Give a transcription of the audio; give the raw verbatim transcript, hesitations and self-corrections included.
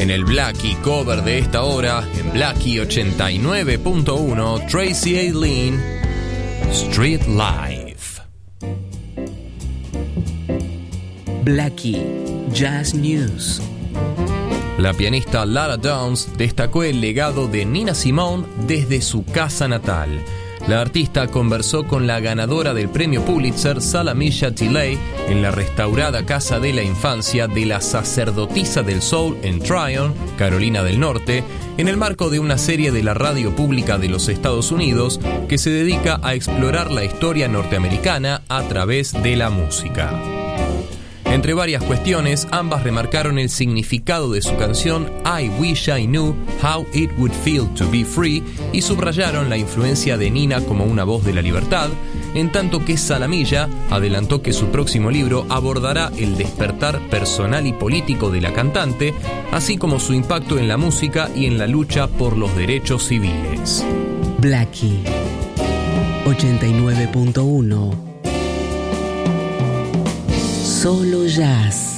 En el Blackie cover de esta hora, en Blackie ochenta y nueve punto uno, Tracy Aileen, Street Life. Blackie Jazz News. La pianista Lara Downs destacó el legado de Nina Simone desde su casa natal. La artista conversó con la ganadora del premio Pulitzer, Salamisha Tilley, en la restaurada casa de la infancia de la sacerdotisa del soul en Tryon, Carolina del Norte, en el marco de una serie de la radio pública de los Estados Unidos que se dedica a explorar la historia norteamericana a través de la música. Entre varias cuestiones, ambas remarcaron el significado de su canción I Wish I Knew How It Would Feel to Be Free y subrayaron la influencia de Nina como una voz de la libertad, en tanto que Salamisha adelantó que su próximo libro abordará el despertar personal y político de la cantante, así como su impacto en la música y en la lucha por los derechos civiles. Blackie ochenta y nueve punto uno. Solo jazz.